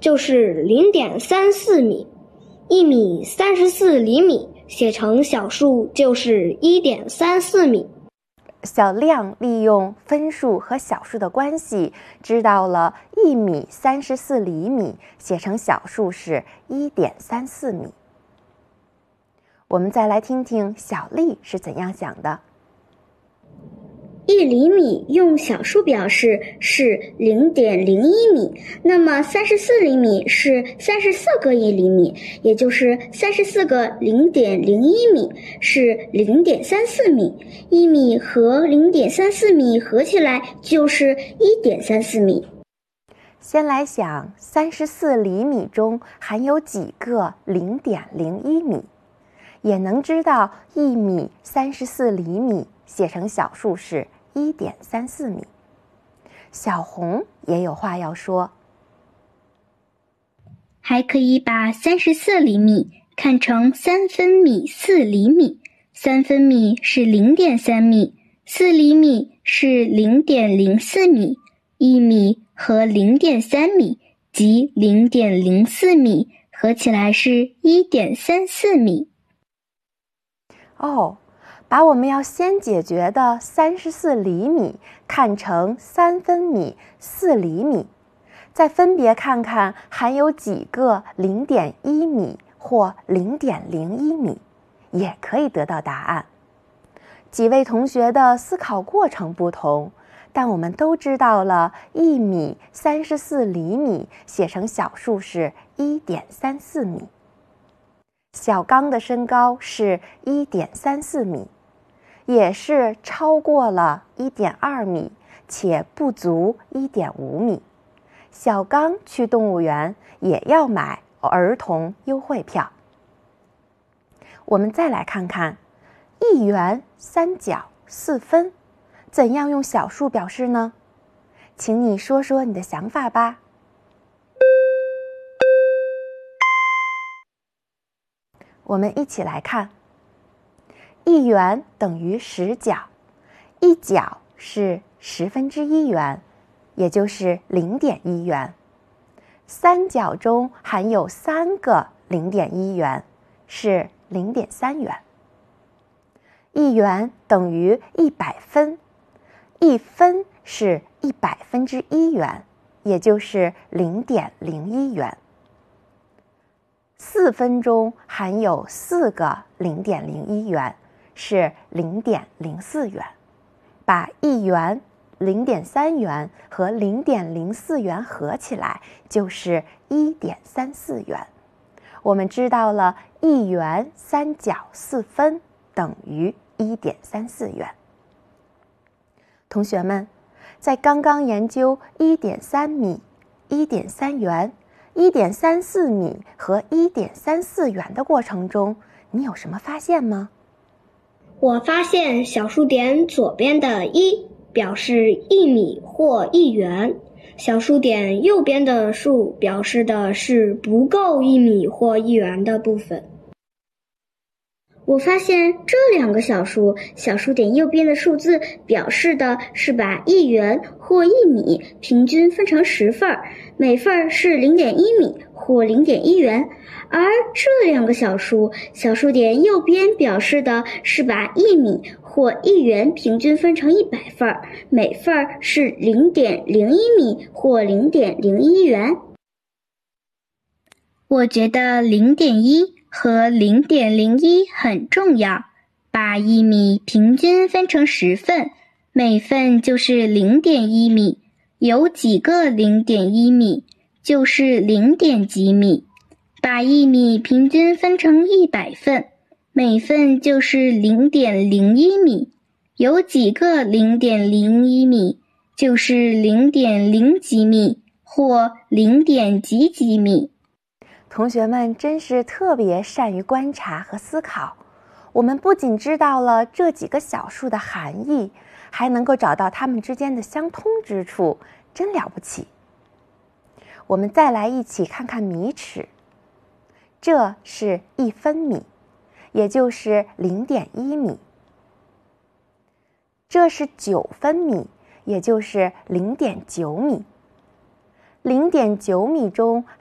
就是0.34米，1米34厘米写成小数就是1.34米。 小亮利用分数和小数的关系，知道了1米34厘米写成小数是1.34米。我们再来听听小丽是怎样想的。 1厘米用小数表示是0.01米，那么34厘米是34个1厘米，也就是34个0.01米是0.34米。1米和0.34米合起来就是1.34米。 先来想34厘米中含有几个0.01米，也能知道1米34厘米写成小数是1.34米。小红也有话要说， 还可以把34厘米看成3分米4厘米，3分米是0.3米，4厘米是0.04米，1米和0.3米即0.04米合起来是1.34米。 把我们要先解决的34厘米看成3分米4厘米，再分别看看含有几个0.1米或0.01米，也可以得到答案。几位同学的思考过程不同，但我们都知道了1米34厘米写成小数是1.34米。小刚的身高是1.34米，也是超过了1.2米，且不足1.5米。小刚去动物园也要买儿童优惠票。我们再来看看1元3角4分，怎样用小数表示呢？请你说说你的想法吧。我们一起来看，1元等于10角，1角是1/10元，也就是0.1元。3角中含有3个0.1元，是0.3元。1元等于100分，1分是100分之1元，也就是0.01元。4分中含有4个0.01元，是0.04元。把1元、0.3元和0.04元合起来就是1.34元。我们知道了1元3角4分等于1.34元。同学们，在刚刚研究1.3米、1.3元、1.34米和1.34元的过程中，你有什么发现吗？ 我发现小数点左边的1表示1米或1元，小数点右边的数表示的是不够1米或1元的部分。 我发现这2个小数，小数点右边的数字表示的是把1元或1米平均分成10份，每份是0.1米或0.1元，而这2个小数，小数点右边表示的是把1米或1元平均分成100份，每份是0.01米或0.01元。 我觉得0.1和0.01很重要，把1米平均分成10份，每份就是0.1米，有几个0.1米，就是0几米。把1米平均分成100份，每份就是0.01米，有几个0.01米，就是0.0几米或0几米。 同学们真是特别善于观察和思考，我们不仅知道了这几个小数的含义，还能够找到它们之间的相通之处，真了不起。我们再来一起看看米尺，这是1分米，也就是0.1米。这是9分米，也就是0.9米。0.9米中